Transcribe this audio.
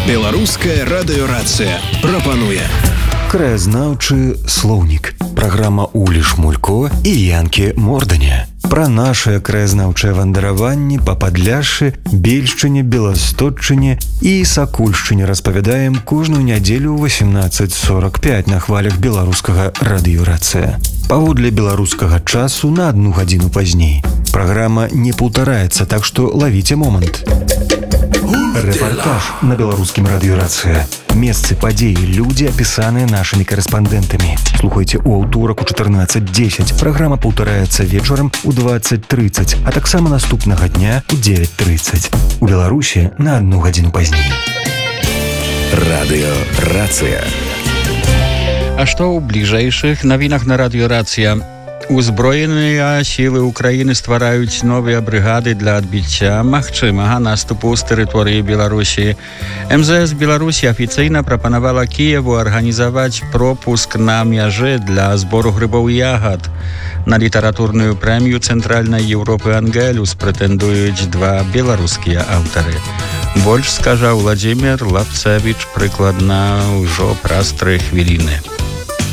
Беларуская радыёрацыя прапануе краязнаўчы слоўнік. Праграма Улі Шмулько і Янкі Морданя. Пра нашае краязнаўчае вандараванне па Падляшшы, Бельшчыне, Беластотчыне і Сакульшчыне распавядаем кожную нядзелю ў 18:45 на хвалях беларускага радыёрацыя. Паводле беларускага часу на 1 гадзіну пазней. Праграма не паўтараецца, так што лавіце момант. Рэпартаж на беларускім радыёрацыя. Месцы падзеі, людзі, апісаныя нашымі корэспандэнтамі. Слухайце ў аўторак у 14:10. Праграма паўтараецца вечарам у 20:30, а таксама наступнага дня у 9:30. У Беларусі на 1 гадзіну пазней. Радыёрацыя. А што ў бліжэйшых навінах на радыёрацыя? Узброеныя сілы Украіны ствараюць новыя брыгады для адбіцця магчымага наступу з тэрыторыі Беларусі. МЗС Беларусі афіцыйна прапанавала Кіеву арганізаваць пропуск на мяжы для збору грыбоў і ягад. На літаратурную прэмію Цэнтральнай Еўропы Ангелюс прэтэндуюць 2 беларускія аўтары. Больш скажа Владзімір Лапцэвіч прыкладна ўжо праз 3 хвіліны.